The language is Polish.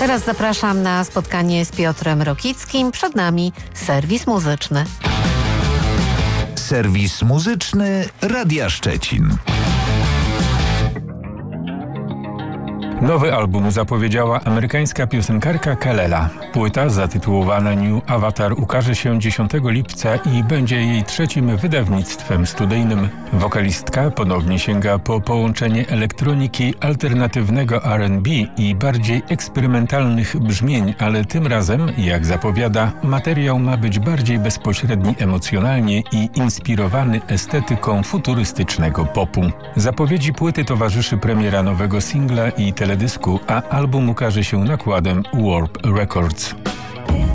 Teraz zapraszam na spotkanie z Piotrem Rokickim. Przed nami serwis muzyczny. Serwis muzyczny Radia Szczecin. Nowy album zapowiedziała amerykańska piosenkarka Kelela. Płyta zatytułowana New Avatar ukaże się 10 lipca i będzie jej trzecim wydawnictwem studyjnym. Wokalistka ponownie sięga po połączenie elektroniki, alternatywnego R&B i bardziej eksperymentalnych brzmień, ale tym razem, jak zapowiada, materiał ma być bardziej bezpośredni emocjonalnie i inspirowany estetyką futurystycznego popu. Zapowiedzi płyty towarzyszy premiera nowego singla i teledysku, a album ukaże się nakładem Warp Records.